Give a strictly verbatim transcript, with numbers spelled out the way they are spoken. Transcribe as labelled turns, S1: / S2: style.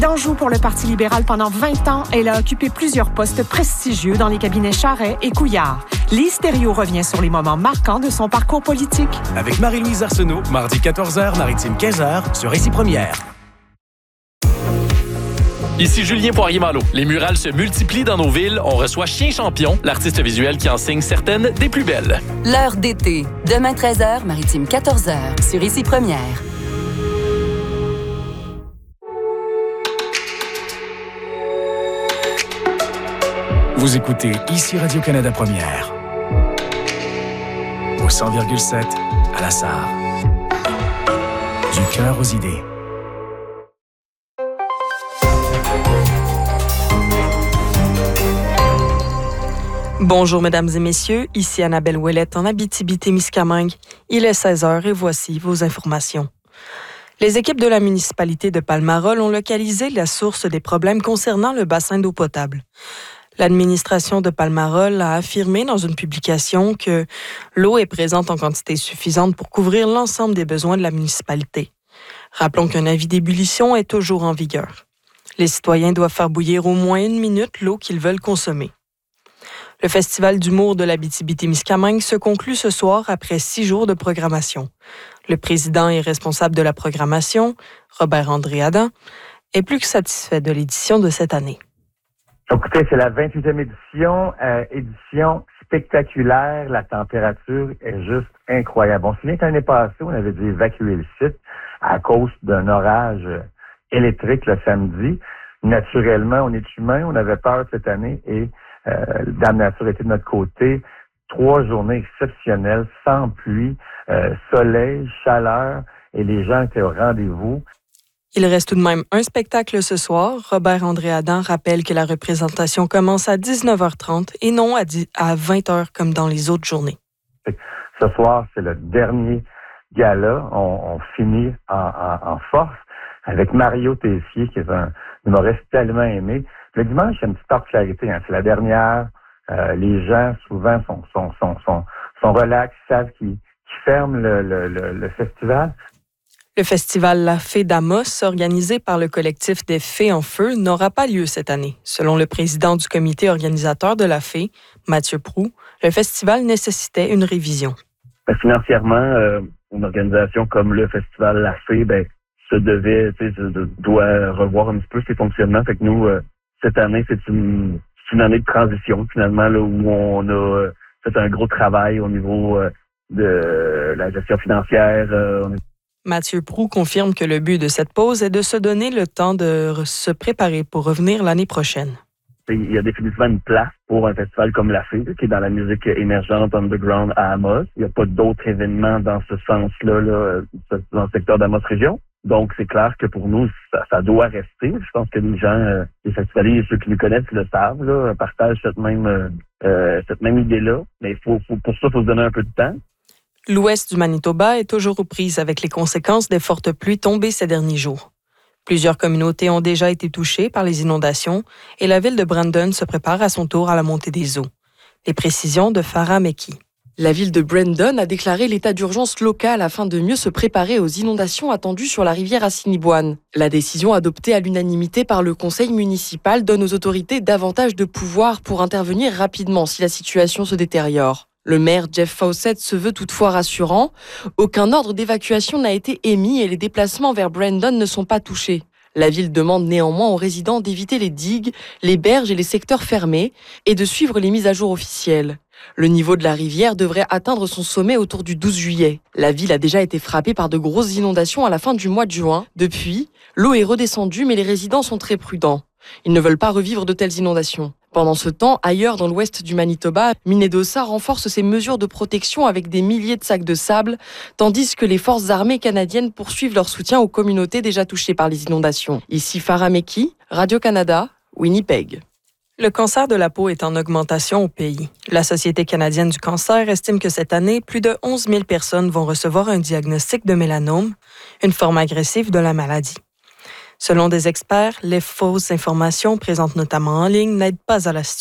S1: D'Anjou pour le Parti libéral pendant vingt ans, elle a occupé plusieurs postes prestigieux dans les cabinets Charest et Couillard. Lise Thériault revient sur les moments marquants de son parcours politique.
S2: Avec Marie-Louise Arsenault, mardi quatorze heures, Maritime quinze heures, sur Récit Première.
S3: Ici Julien Poirier-Malo. Les murales se multiplient dans nos villes. On reçoit Chien Champion, l'artiste visuel qui en signe certaines des plus belles.
S4: L'heure d'été. Demain treize heures, Maritime quatorze heures, sur Récit Première.
S2: Vous écoutez ici Radio-Canada Première. Au cent virgule sept, à la Sarre. Du cœur aux idées.
S5: Bonjour, mesdames et messieurs. Ici Annabelle Ouellette en Abitibi-Témiscamingue. Il est seize heures et voici vos informations. Les équipes de la municipalité de Palmarol ont localisé la source des problèmes concernant le bassin d'eau potable. L'administration de Palmarol a affirmé dans une publication que l'eau est présente en quantité suffisante pour couvrir l'ensemble des besoins de la municipalité. Rappelons qu'un avis d'ébullition est toujours en vigueur. Les citoyens doivent faire bouillir au moins une minute l'eau qu'ils veulent consommer. Le Festival d'humour de l'Abitibi-Témiscamingue se conclut ce soir après six jours de programmation. Le président et responsable de la programmation, Robert-André Adam, est plus que satisfait de l'édition de cette année.
S6: Écoutez, c'est la vingt-huitième édition, euh, édition spectaculaire. La température est juste incroyable. On se souvient que l'année passée, on avait dû évacuer le site à cause d'un orage électrique le samedi. Naturellement, on est humain, on avait peur cette année et euh, Dame Nature était de notre côté. Trois journées exceptionnelles, sans pluie, euh, soleil, chaleur et les gens étaient au rendez-vous.
S5: Il reste tout de même un spectacle ce soir. Robert-André Adam rappelle que la représentation commence à dix-neuf heures trente et non à vingt heures comme dans les autres journées.
S6: Ce soir, c'est le dernier gala. On, on finit en, en, en force avec Mario Tessier, qui est un humoriste tellement aimé. Le dimanche, il y a une petite particularité. Hein. C'est la dernière. Euh, les gens, souvent, sont, sont, sont, sont, sont relax, savent qu'ils, qu'ils ferment le, le, le, le festival.
S5: Le festival La Fée d'Amos, organisé par le collectif des Fées en Feu, n'aura pas lieu cette année. Selon le président du comité organisateur de La Fée, Mathieu Proulx, le festival nécessitait une révision.
S7: Ben, financièrement, euh, une organisation comme le festival La Fée, ben, se devait, tu sais, doit revoir un petit peu ses fonctionnements. Fait que nous, euh, cette année, c'est une, c'est une année de transition, finalement, là, où on a euh, fait un gros travail au niveau euh, de la gestion financière. Euh, on est
S5: Mathieu Proulx confirme que le but de cette pause est de se donner le temps de se préparer pour revenir l'année prochaine.
S7: Il y a définitivement une place pour un festival comme La Fée, qui est dans la musique émergente underground à Amos. Il n'y a pas d'autres événements dans ce sens-là, là, dans le secteur d'Amos Région. Donc, c'est clair que pour nous, ça, ça doit rester. Je pense que les gens, euh, les festivaliers et ceux qui nous connaissent le savent, là, partagent cette même euh, cette même idée-là. Mais faut, faut, pour ça, il faut se donner un peu de temps.
S5: L'ouest du Manitoba est toujours aux prises avec les conséquences des fortes pluies tombées ces derniers jours. Plusieurs communautés ont déjà été touchées par les inondations et la ville de Brandon se prépare à son tour à la montée des eaux. Les précisions de Farah Meki.
S8: La ville de Brandon a déclaré l'état d'urgence local afin de mieux se préparer aux inondations attendues sur la rivière Assiniboine. La décision adoptée à l'unanimité par le conseil municipal donne aux autorités davantage de pouvoir pour intervenir rapidement si la situation se détériore. Le maire Jeff Fawcett se veut toutefois rassurant. Aucun ordre d'évacuation n'a été émis et les déplacements vers Brandon ne sont pas touchés. La ville demande néanmoins aux résidents d'éviter les digues, les berges et les secteurs fermés et de suivre les mises à jour officielles. Le niveau de la rivière devrait atteindre son sommet autour du douze juillet. La ville a déjà été frappée par de grosses inondations à la fin du mois de juin. Depuis, l'eau est redescendue mais les résidents sont très prudents. Ils ne veulent pas revivre de telles inondations. Pendant ce temps, ailleurs dans l'ouest du Manitoba, Minnedosa renforce ses mesures de protection avec des milliers de sacs de sable, tandis que les forces armées canadiennes poursuivent leur soutien aux communautés déjà touchées par les inondations. Ici Farah Meki, Radio-Canada, Winnipeg.
S5: Le cancer de la peau est en augmentation au pays. La Société canadienne du cancer estime que cette année, plus de onze mille personnes vont recevoir un diagnostic de mélanome, une forme agressive de la maladie. Selon des experts, les fausses informations présentes notamment en ligne n'aident pas à la situation.